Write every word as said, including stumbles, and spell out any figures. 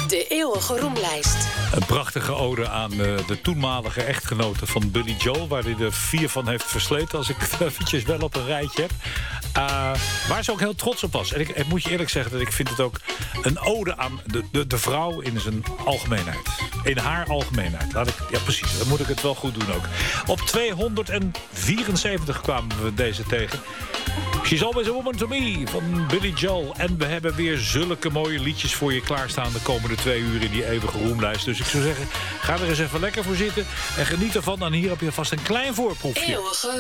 De eeuwige roemlijst. Een prachtige ode aan uh, de toenmalige echtgenote van Billy Joel, waar hij er vier van heeft versleten, als ik het eventjes wel op een rijtje heb. Uh, waar ze ook heel trots op was. En ik, ik moet je eerlijk zeggen dat ik vind het ook een ode aan de, de, de vrouw in zijn algemeenheid. In haar algemeenheid. Laat ik, ja, precies. Dan moet ik het wel goed doen ook. Op tweehonderdvierenzeventig kwamen we deze tegen. She's Always a Woman to Me van Billy Joel. En we hebben weer zulke mooie liedjes voor je klaarstaan de komende twee uur in die eeuwige roemlijst. Dus ik zou zeggen, ga er eens even lekker voor zitten en geniet ervan. En hier heb je vast een klein voorproefje. Eeuwige